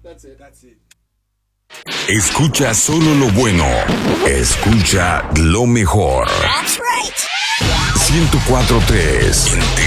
That's it. Escucha solo lo bueno. Escucha lo mejor. That's right. 104.3